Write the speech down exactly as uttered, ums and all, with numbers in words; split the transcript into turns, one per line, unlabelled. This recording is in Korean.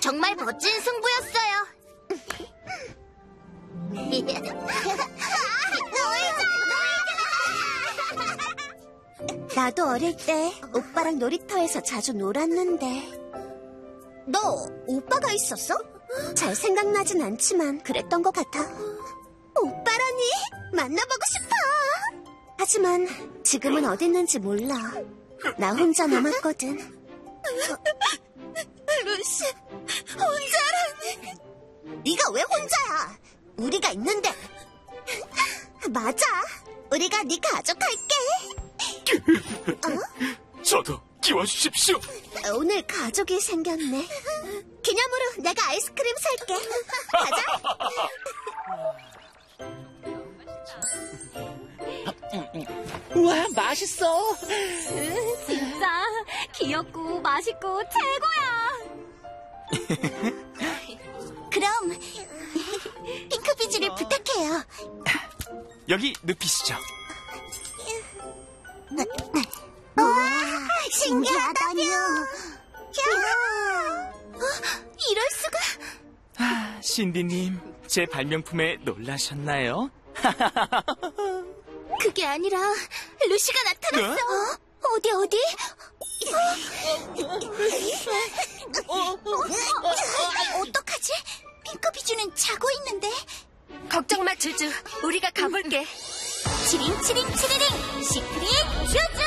정말 멋진 승부였어요.
나도 어릴 때 오빠랑 놀이터에서 자주 놀았는데. 너 오빠가 있었어? 잘 생각나진 않지만 그랬던 것 같아. 오빠라니? 만나보고 싶어. 하지만 지금은 어디 있는지 몰라. 나 혼자 남았거든. 루시, 혼자라니. 네가 왜 혼자야? 우리가 있는데. 맞아. 우리가 네 가족 할게. 어?
저도 끼워주십시오.
오늘 가족이 생겼네. 기념으로 내가 아이스크림 살게. 가자.
우와, 맛있어.
진짜 귀엽고 맛있고 최고야.
그럼 핑크비즈를 부탁해요.
여기 눕히시죠.
우와, 신기하다뇨. 이럴 수가.
아, 신디님, 제 발명품에 놀라셨나요?
그게 아니라 루시가 나타났어. 어? 어디 어디? 어떡하지? 핑크비주는 자고 있는데.
걱정 마, 주주. 우리가 가볼게.
치링 치링 치리링 시크릿 슈즈.